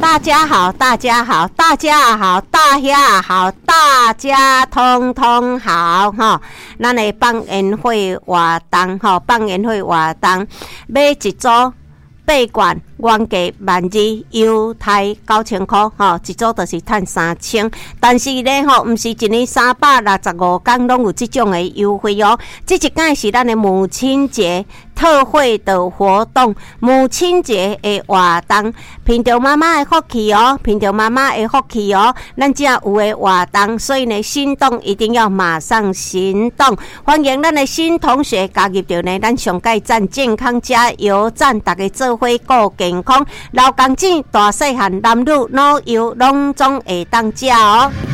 大家好，大家好，大家好，大家好，大家通通好哈！咱的放烟火活动哈，放烟火活动买一组8罐，原价12,000，优待9,000块吼，一组就是赚3,000。但是咧吼，毋是一年365天拢有这种的优惠哦。这一届是咱的母亲节特惠的活动，母亲节的活动，凭着妈妈的福气哦，凭着妈妈的福气哦，咱才有的活动，所以呢，心动一定要马上行动。欢迎咱的新同学加入到呢，咱上届站健康加油站，大家做伙顾健康，老公子大细汉男女老幼拢总会当食哦。